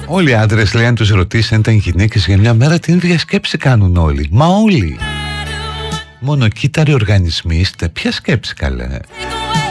Όλοι οι άντρες, λέει, αν τους ρωτήσει αν ήταν γυναίκες για μια μέρα, την ίδια σκέψη κάνουν όλοι. Μα όλοι. Μόνο κύτταροι οργανισμοί είστε. Ποια σκέψη, καλέ?